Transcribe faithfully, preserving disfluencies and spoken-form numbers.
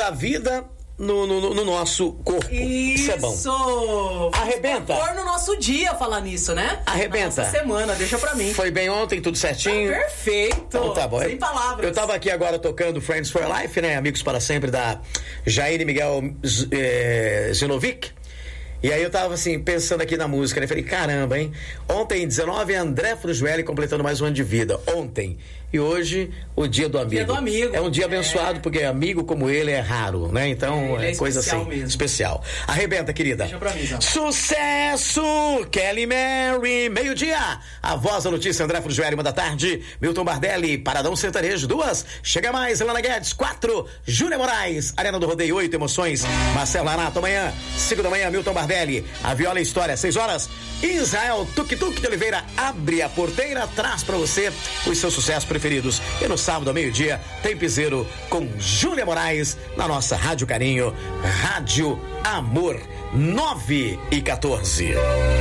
da vida no, no, no nosso corpo. Isso, Isso é bom. Arrebenta. Pôr no nosso dia falar nisso, né? Arrebenta. Nossa semana, deixa pra mim. Foi bem ontem, tudo certinho? Tá perfeito. Então tá bom. Sem palavras. Eu tava aqui agora tocando Friends for Life, né? Amigos para Sempre, da Jaine Miguel é, Zinovic. E aí eu tava assim, pensando aqui na música, né? Falei, caramba, hein? Ontem, dezenove, André Frujueli completando mais um ano de vida. Ontem. E hoje, o dia do amigo. Dia do amigo. É um dia abençoado, é. Porque amigo como ele é raro, né? Então, é, é coisa assim, mesmo. Especial. Arrebenta, querida. Deixa pra mim, então. Sucesso! Kelly Mary, meio-dia. A voz da notícia, André Frujueli, uma da tarde. Milton Bardelli, Paradão Sertanejo, duas. Chega mais, Helena Guedes, quatro. Júlia Moraes, Arena do Rodeio, oito. Emoções. Marcelo Lanato, amanhã, cinco da manhã, Milton Bardelli. A Viola e História, seis horas. Israel Tuk-Tuk de Oliveira abre a porteira, traz pra você os seus sucessos preferidos. E no sábado, ao meio-dia, tem Piseiro com Júlia Moraes na nossa Rádio Carinho, Rádio Amor, nove e quatorze.